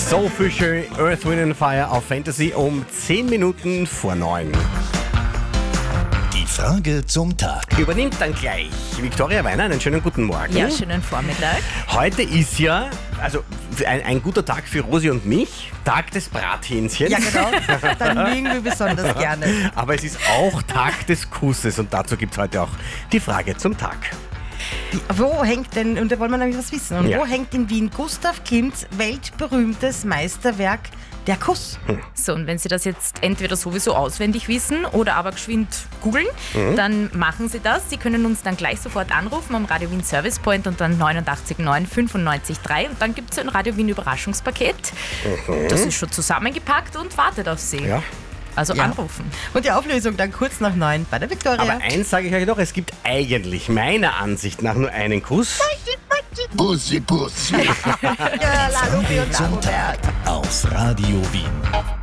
So viel schön, Earth, Wind & Fire auf Fantasy um 10 Minuten vor 9. Die Frage zum Tag. Übernimmt dann gleich Viktoria Weiner. Einen schönen guten Morgen. Ja, schönen Vormittag. Heute ist ja, also ein guter Tag für Rosi und mich, Tag des Brathähnchens. Ja, genau. Dann mögen wir besonders gerne. Aber es ist auch Tag des Kusses und dazu gibt es heute auch die Frage zum Tag. Wo hängt denn, und da wollen wir nämlich was wissen, und Ja. wo hängt in Wien Gustav Klimts weltberühmtes Meisterwerk Der Kuss? So, und wenn Sie das jetzt entweder sowieso auswendig wissen oder aber geschwind googeln, dann machen Sie das. Sie können uns dann gleich sofort anrufen am Radio Wien Service Point und dann 89 9 95 3 und dann gibt es ein Radio Wien Überraschungspaket. Das ist schon zusammengepackt und wartet auf Sie. Ja. Also Ja. anrufen. Und die Auflösung dann kurz nach 9 bei der Viktoria. Aber eins sage ich euch noch, es gibt eigentlich meiner Ansicht nach nur einen Kuss. Bussi, Bussi. ja, la, Lupi und la, Zum Robert. Tag auf Radio Wien.